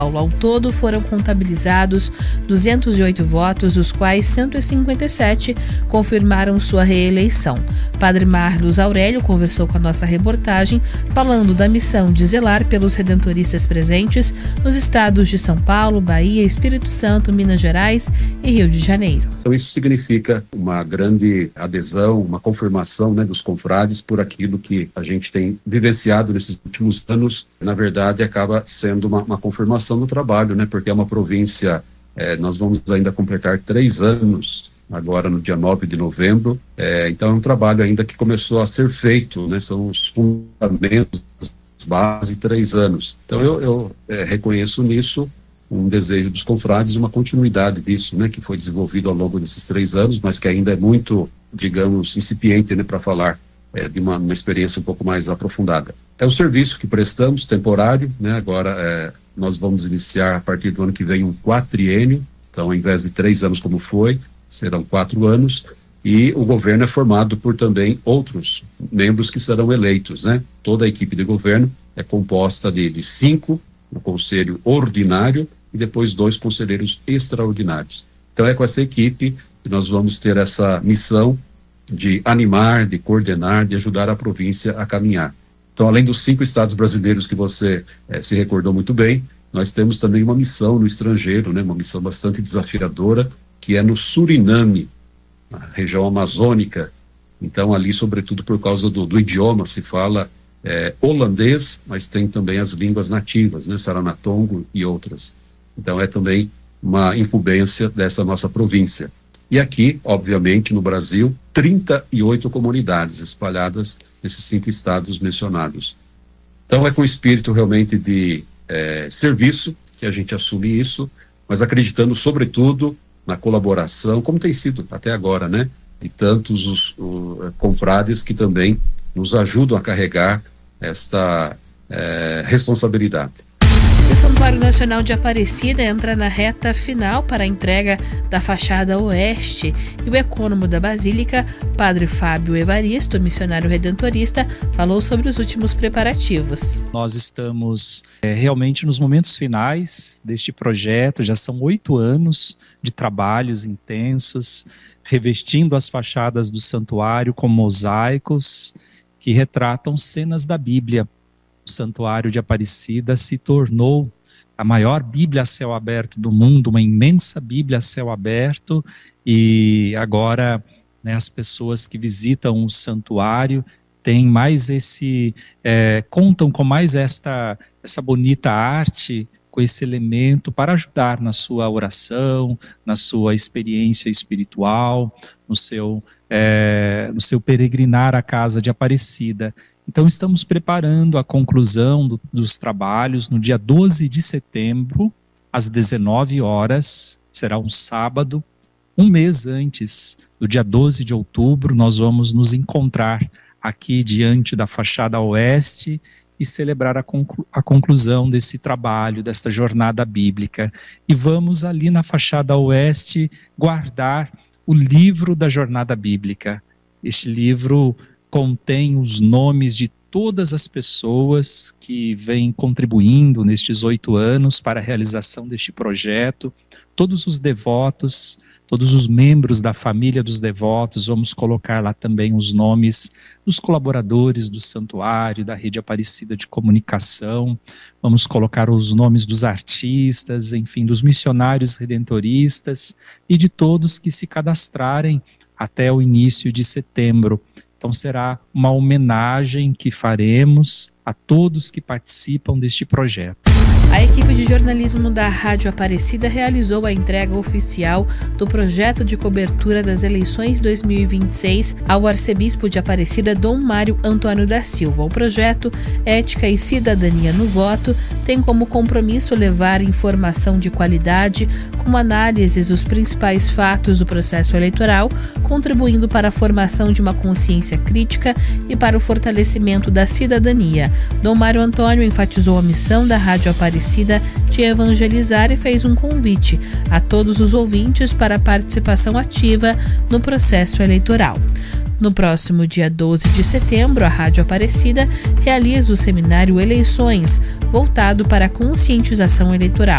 Ao todo foram contabilizados 208 votos, dos quais 157 confirmaram sua reeleição. Padre Marlos Aurélio conversou com a nossa reportagem, falando da missão de zelar pelos redentoristas presentes nos estados de São Paulo, Bahia, Espírito Santo, Minas Gerais e Rio de Janeiro. Então isso significa uma grande adesão, uma confirmação, dos confrades por aquilo que a gente tem vivenciado nesses últimos anos. Na verdade, acaba sendo uma confirmação do trabalho, porque é uma província, nós vamos ainda completar 3 anos, agora no dia 9 de novembro, então é um trabalho ainda que começou a ser feito, são os fundamentos, base 3 anos. Então eu reconheço nisso um desejo dos confrades, uma continuidade disso, que foi desenvolvido ao longo desses 3 anos, mas que ainda é muito, digamos, incipiente, para falar de uma experiência um pouco mais aprofundada. É um serviço que prestamos, temporário, agora nós vamos iniciar a partir do ano que vem um quatriênio, então ao invés de 3 anos como foi, serão 4 anos, e o governo é formado por também outros membros que serão eleitos, Toda a equipe de governo é composta de 5 no conselho ordinário e depois 2 conselheiros extraordinários. Então é com essa equipe que nós vamos ter essa missão de animar, de coordenar, de ajudar a província a caminhar. Então, além dos 5 estados brasileiros que você se recordou muito bem, nós temos também uma missão no estrangeiro, uma missão bastante desafiadora, que é no Suriname, na região amazônica. Então, ali, sobretudo por causa do idioma, se fala holandês, mas tem também as línguas nativas, Saranatongo e outras. Então, é também uma incumbência dessa nossa província. E aqui, obviamente, no Brasil, 38 comunidades espalhadas nesses 5 estados mencionados. Então é com espírito realmente de serviço que a gente assume isso, mas acreditando sobretudo na colaboração, como tem sido até agora, de tantos os confrades que também nos ajudam a carregar essa responsabilidade. O Santuário Nacional de Aparecida entra na reta final para a entrega da fachada oeste e o ecônomo da Basílica, Padre Fábio Evaristo, missionário redentorista, falou sobre os últimos preparativos. Nós estamos realmente nos momentos finais deste projeto, já são 8 anos de trabalhos intensos, revestindo as fachadas do santuário com mosaicos que retratam cenas da Bíblia. O Santuário de Aparecida se tornou a maior Bíblia a céu aberto do mundo, uma imensa Bíblia a céu aberto, e agora as pessoas que visitam o santuário têm mais contam com mais essa bonita arte, com esse elemento para ajudar na sua oração, na sua experiência espiritual, no seu peregrinar à casa de Aparecida. Então estamos preparando a conclusão dos trabalhos no dia 12 de setembro, às 19 horas, será um sábado. Um mês antes do dia 12 de outubro, nós vamos nos encontrar aqui diante da fachada oeste e celebrar a conclusão desse trabalho, desta jornada bíblica. E vamos ali na fachada oeste guardar o livro da jornada bíblica. Este livro contém os nomes de todas as pessoas que vêm contribuindo nestes 8 anos para a realização deste projeto, todos os devotos, todos os membros da família dos devotos. Vamos colocar lá também os nomes dos colaboradores do santuário, da rede Aparecida de comunicação, vamos colocar os nomes dos artistas, enfim, dos missionários redentoristas e de todos que se cadastrarem até o início de setembro. Então será uma homenagem que faremos a todos que participam deste projeto. A equipe de jornalismo da Rádio Aparecida realizou a entrega oficial do projeto de cobertura das eleições 2026 ao arcebispo de Aparecida, Dom Mário Antônio da Silva. O projeto Ética e Cidadania no Voto tem como compromisso levar informação de qualidade, com análises dos principais fatos do processo eleitoral, contribuindo para a formação de uma consciência crítica e para o fortalecimento da cidadania. Dom Mário Antônio enfatizou a missão da Rádio Aparecida de evangelizar e fez um convite a todos os ouvintes para a participação ativa no processo eleitoral. No próximo dia 12 de setembro, a Rádio Aparecida realiza o seminário Eleições, voltado para a conscientização eleitoral.